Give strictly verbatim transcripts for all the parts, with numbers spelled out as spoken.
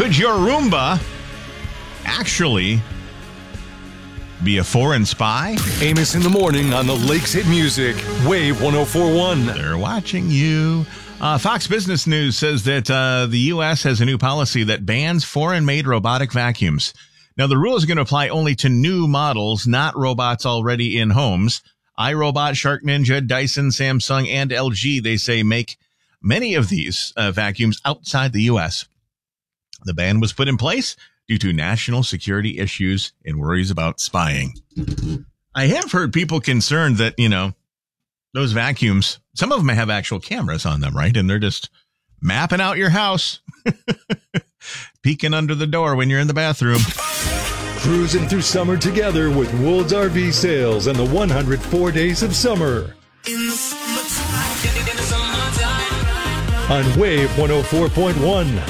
Could your Roomba actually be a foreign spy? Amos in the morning on the Lakes Hit Music, Wave one oh four point one. They're watching you. Uh, Fox Business News says that uh, the U S has a new policy that bans foreign-made robotic vacuums. Now, the rule is going to apply only to new models, not robots already in homes. iRobot, Shark Ninja, Dyson, Samsung, and L G, they say, make many of these uh, vacuums outside the U S. The ban was put in place due to national security issues and worries about spying. I have heard people concerned that, you know, those vacuums, some of them have actual cameras on them, right? And they're just mapping out your house, peeking under the door when you're in the bathroom. Cruising through summer together with Wool's R V sales and the one hundred four days of summer. In the summertime, in the summertime. On Wave one oh four point one.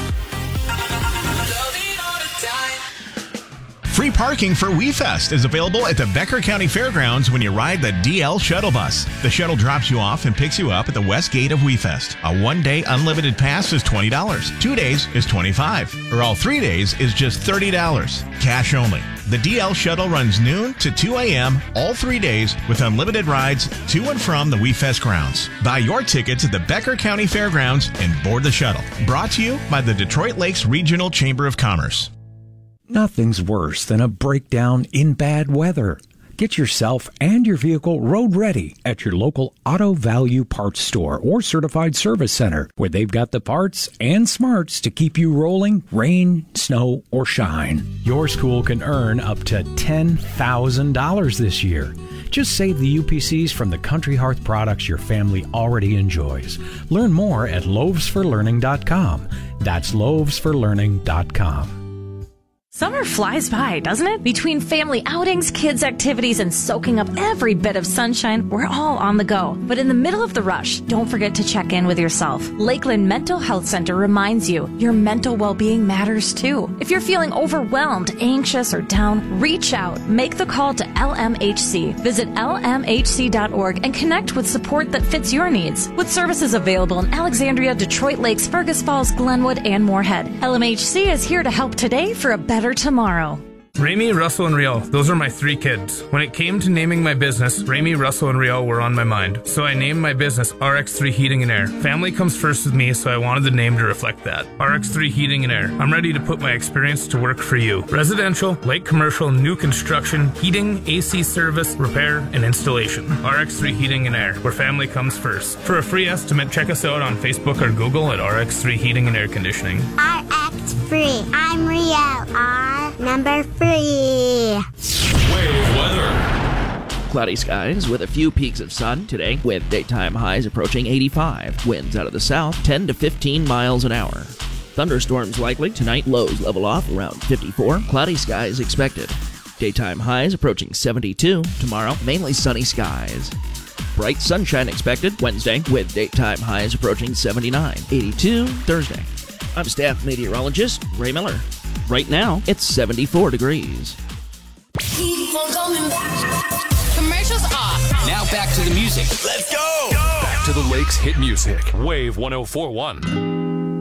Free parking for WeFest is available at the Becker County Fairgrounds when you ride the D L Shuttle Bus. The shuttle drops you off and picks you up at the west gate of WeFest. A one-day unlimited pass is twenty dollars. Two days is twenty-five dollars. Or all three days is just thirty dollars. Cash only. The D L Shuttle runs noon to two a.m. all three days with unlimited rides to and from the WeFest grounds. Buy your tickets at the Becker County Fairgrounds and board the shuttle. Brought to you by the Detroit Lakes Regional Chamber of Commerce. Nothing's worse than a breakdown in bad weather. Get yourself and your vehicle road ready at your local Auto Value Parts Store or Certified Service Center, where they've got the parts and smarts to keep you rolling, rain, snow, or shine. Your school can earn up to ten thousand dollars this year. Just save the U P Cs from the Country Hearth products your family already enjoys. Learn more at loaves for learning dot com. That's loaves for learning dot com. Summer flies by, doesn't it? Between family outings, kids' activities, and soaking up every bit of sunshine, we're all on the go. But in the middle of the rush, don't forget to check in with yourself. Lakeland Mental Health Center reminds you your mental well-being matters too. If you're feeling overwhelmed, anxious, or down, reach out. Make the call to L M H C. Visit L M H C dot org and connect with support that fits your needs. With services available in Alexandria, Detroit Lakes, Fergus Falls, Glenwood, and Moorhead, L M H C is here to help today for a better tomorrow. Ramey, Russell, and Riel, those are my three kids. When it came to naming my business, Ramey, Russell, and Riel were on my mind. So I named my business R X three Heating and Air. Family comes first with me, so I wanted the name to reflect that. R X three Heating and Air. I'm ready to put my experience to work for you. Residential, light commercial, new construction, heating, A C service, repair, and installation. R X three Heating and Air, where family comes first. For a free estimate, check us out on Facebook or Google at R X three Heating and Air Conditioning. R X three. I'm Riel. R number three. Wave weather. Cloudy skies with a few peaks of sun today, with daytime highs approaching eighty-five. Winds out of the south, ten to fifteen miles an hour. Thunderstorms likely tonight, lows level off around fifty-four. Cloudy skies expected. Daytime highs approaching seventy-two. Tomorrow, mainly sunny skies. Bright sunshine expected Wednesday, with daytime highs approaching seventy-nine. eighty-two Thursday. I'm staff meteorologist Ray Miller. Right now, it's seventy-four degrees. Keep on coming back. Commercials off. Now back to the music. Let's go. Back to the Lakes Hit Music, Wave one oh four point one.